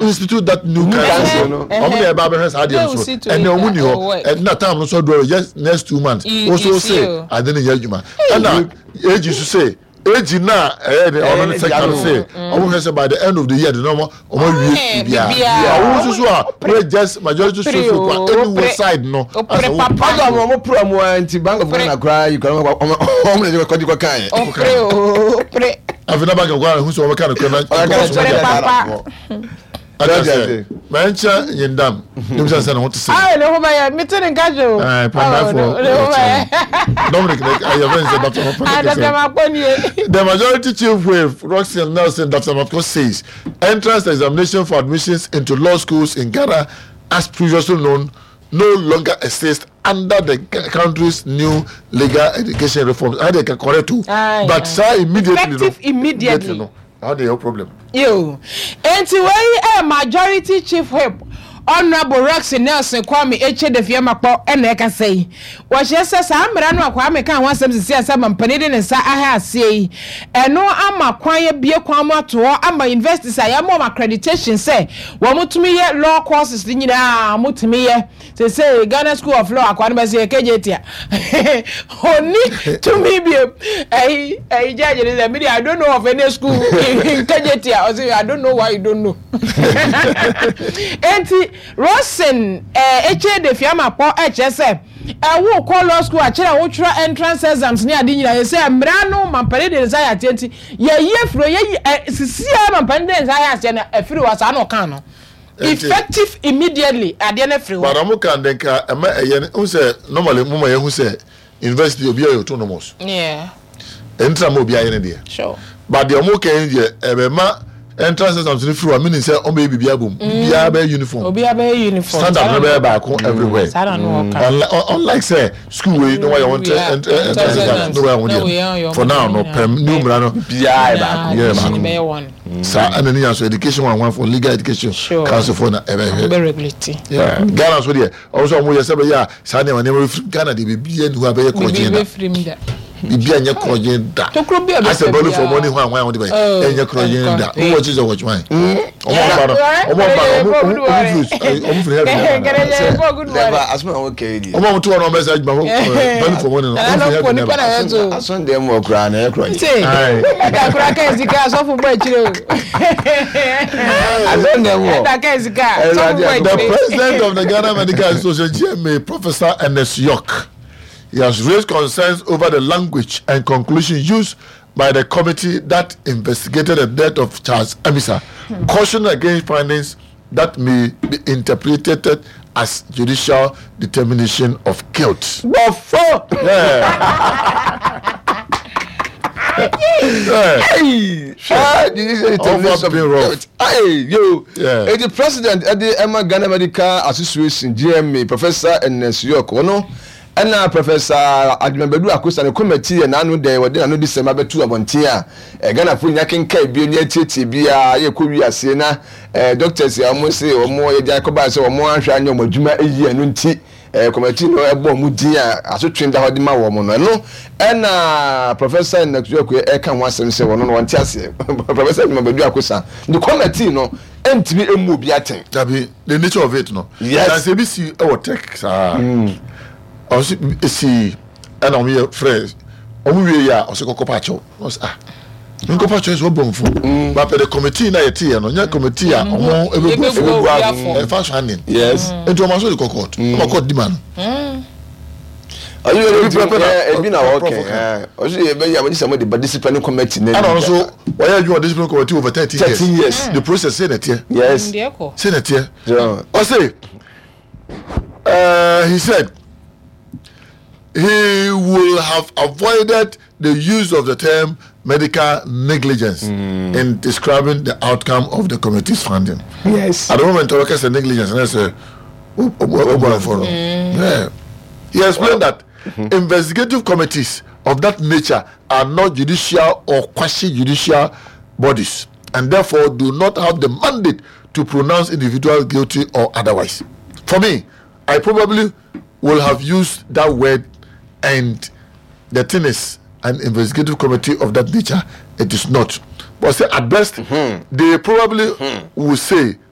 institute that new council. Omni Baba has had so. And the money and that time so do just next 2 months. Also say I didn't hear you man. And now age you say age na on the second say almost by the end of the year the normal we just majority so anywhere side no papa promo anti Bank of Ghana cry you can I've never got who's over kind of Mancha Yendam. You say what to say. I know my meeting in casual. Dominic, the majority chief with Roxanne Nelson, Dr. Matko says entrance examination for admissions into law schools in Ghana, as previously known, no longer exists under the country's new legal education reforms. I think correct too. But sir, immediately. How do you have problem? You. And to a majority chief whip, Honorable Roxy Nelson Kwame Eche de Fiamapo, and I can say, what she says, I'm Rano Kwame can want some to see some panadin and sa I say, and no, I'm a quiet beer kwama to I'm my investors. I am more accreditation say, well, to me law courses, to me, to say Ghana School of Law, Kwame KJT. Only to me be a judge in the media. I don't know of any school in KJT. I don't know why you don't know. Rosen Eche de Fiamapo HSF wo call law school a chere wo try entrance exams ni ade nyina say mrano mampare de desire atenti ye fro ye sisia mampare de desire ase na afiri wasa na kan no effective immediately ade na free but amu kan den ka ema eye hu say normally mama ye hu say university obi ayo autonomous entra mo obi aye ne de sure but the amu kan de ebema entrance exams ni free meaning say o be bibia bom bibia be uniform obi be uniform standard be ba ko everywhere unlike say school we no why you want entrance exams no why want for now no new brano bibia ba ko sa anani so education one for legal education council for na regulate Ghana so there also mo yese be ya sa na we Ghana de bibia ni wa be ko bibia nya krojen da as a value for money ho anwan de be nya krojen da who watches or watch mine asma okay di omo to no message ba value for money no ason dem mo kra na krojen ka kra ka zika so fu ba chire ason dem mo ka zika the president of the Ghana Medical Association GMA Professor Ernest York. He has raised concerns over the language and conclusion used by the committee that investigated the death of Charles Amisa, cautioning against findings that may be interpreted as judicial determination of guilt. The president at the Emma Ghana Medical Association GMA Professor Ernest York and Professor Admebedu Akusa the committee and anu de wode anu December betu abonten a Ghana fu nyaken kai bi oni atete bia ye kowi ase na doctors ya mo se omo ye jacoba se omo anhwa anya mo adwuma eyi anu nti committee no ebo mu din a asotwem da hode ma wo mo no na Professor Nakuyoko e kan wasem se wono no wonte ase Professor Admebedu Akusa the committee no entimi emu obi aten tabi the nature of it no yes say bi si e wo tech also see and on your friends we ya also kokopacho nkopacho is obonfo but the committee na yeti no nya committee a omo ebegu fashion yes ento ma so the court ma court demand are you ready na okay also you be ya somebody the disciplinary committee na and also why you disciplinary committee over 13 years the process say that here yes say that here I say he said he will have avoided the use of the term medical negligence in describing the outcome of the committee's funding. Yes. At the moment, I say negligence, and I say, he explained that investigative committees of that nature are not judicial or quasi-judicial bodies, and therefore do not have the mandate to pronounce individuals guilty or otherwise. For me, I probably will have used that word, and the thing is, an investigative committee of that nature, it is not. But say at best, they probably will say